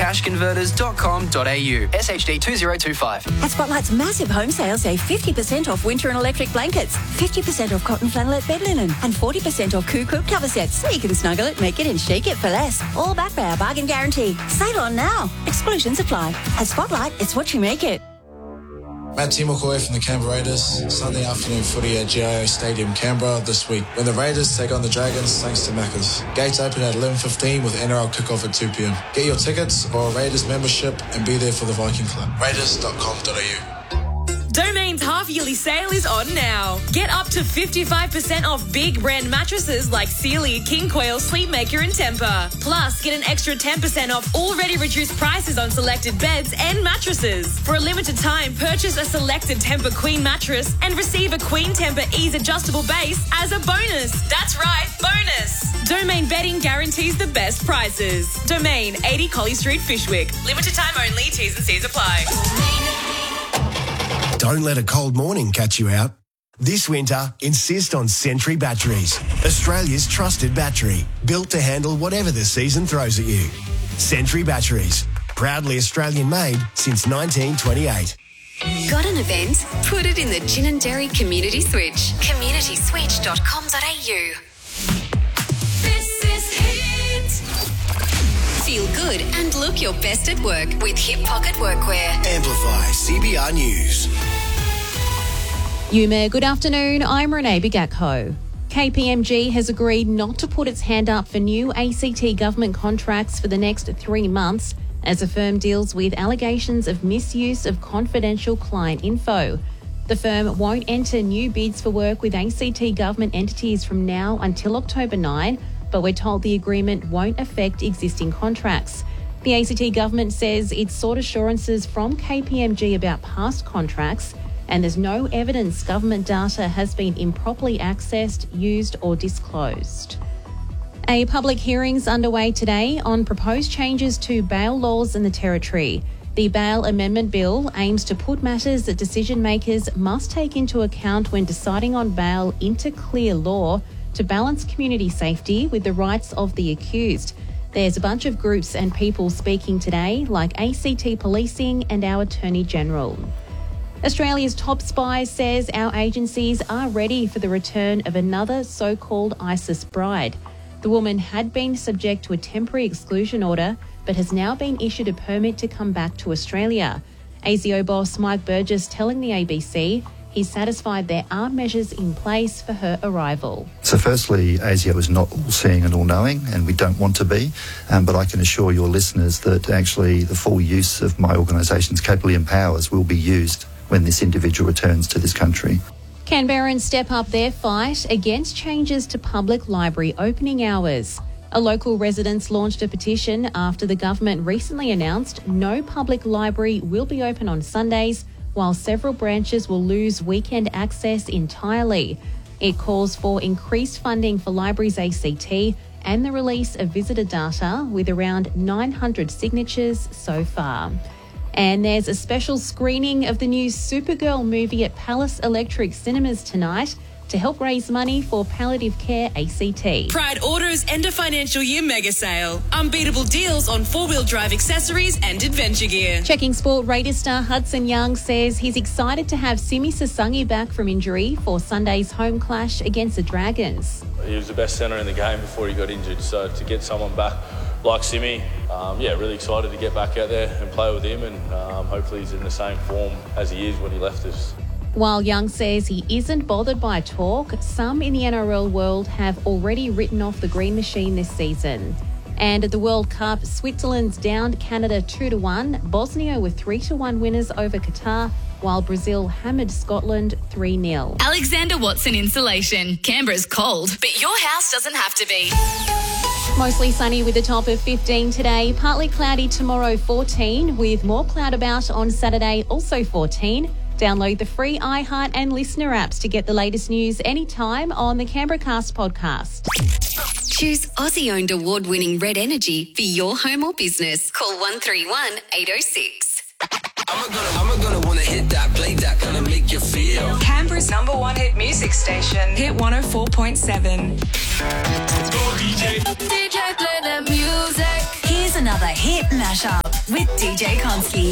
cashconverters.com.au. SHD 2025. At Spotlight's massive home sale, save 50% off winter and electric blankets, 50% off cotton flannelette bed linen, and 40% off quilt cover sets. So you can snuggle it, make it, and shake it for less. All backed by our bargain guarantee. Save on now. Exclusions apply. At Spotlight, it's what you make it. Matt Timoko from the Canberra Raiders. Sunday afternoon footy at GIO Stadium, Canberra this week when the Raiders take on the Dragons thanks to Macca's. Gates open at 11:15 with NRL kickoff at 2 p.m. Get your tickets or a Raiders membership and be there for the Viking Club. Raiders.com.au. Domain's half-yearly sale is on now. Get up to 55% off big brand mattresses like Sealy, King Coil, Sleepmaker and Tempur. Plus, get an extra 10% off already reduced prices on selected beds and mattresses. For a limited time, purchase a selected Tempur Queen mattress and receive a Queen Tempur Ease adjustable base as a bonus. That's right, bonus. Domain Bedding guarantees the best prices. Domain, 80 Collie Street, Fishwick. Limited time only, T's and C's apply. Don't let a cold morning catch you out. This winter, insist on Sentry Batteries, Australia's trusted battery, built to handle whatever the season throws at you. Sentry Batteries, proudly Australian-made since 1928. Got an event? Put it in the Gin and Dairy Community Switch. communityswitch.com.au. This is Hit. Feel good and look your best at work with Hip Pocket Workwear. Amplify CBR News. Yuma, good afternoon. I'm Renee Bigakho. KPMG has agreed not to put its hand up for new ACT government contracts for the next 3 months as the firm deals with allegations of misuse of confidential client info. The firm won't enter new bids for work with ACT government entities from now until October 9, but we're told the agreement won't affect existing contracts. The ACT government says it sought assurances from KPMG about past contracts, and there's no evidence government data has been improperly accessed, used or disclosed. A public hearing's underway today on proposed changes to bail laws in the Territory. The Bail Amendment Bill aims to put matters that decision makers must take into account when deciding on bail into clear law to balance community safety with the rights of the accused. There's a bunch of groups and people speaking today, like ACT Policing and our Attorney General. Australia's top spy says our agencies are ready for the return of another so-called ISIS bride. The woman had been subject to a temporary exclusion order, but has now been issued a permit to come back to Australia. ASIO boss Mike Burgess telling the ABC he's satisfied there are measures in place for her arrival. So firstly, ASIO is not all-seeing and all-knowing, and we don't want to be, but I can assure your listeners that actually the full use of my organisation's capability and powers will be used when this individual returns to this country. Canberrans step up their fight against changes to public library opening hours. A local residents launched a petition after the government recently announced no public library will be open on Sundays, while several branches will lose weekend access entirely. It calls for increased funding for Libraries ACT and the release of visitor data, with around 900 signatures so far. And there's a special screening of the new Supergirl movie at Palace Electric Cinemas tonight to help raise money for Palliative Care ACT. Pride Auto's end of financial year mega sale. Unbeatable deals on four-wheel drive accessories and adventure gear. Checking sport, Raiders star Hudson Young says he's excited to have Simi Sasangi back from injury for Sunday's home clash against the Dragons. He was the best centre in the game before he got injured, so to get someone back like Simi, really excited to get back out there and play with him, and hopefully he's in the same form as he is when he left us. While Young says he isn't bothered by talk, some in the NRL world have already written off the Green Machine this season. And at the World Cup, Switzerland's downed Canada 2-1, Bosnia were 3-1 winners over Qatar, while Brazil hammered Scotland 3-0. Alexander Watson Insulation. Canberra's cold, but your house doesn't have to be. Mostly sunny with a top of 15 today. Partly cloudy tomorrow, 14, with more cloud about on Saturday, also 14. Download the free iHeart and Listener apps to get the latest news anytime on the Canberra Cast podcast. Choose Aussie-owned award-winning Red Energy for your home or business. Call 131 806. I'm gonna wanna hit that, play that, gonna make you feel. Canberra's number one hit music station, Hit 104.7. Go DJ. DJ, play the music. Here's another hit mashup. with DJ Konski.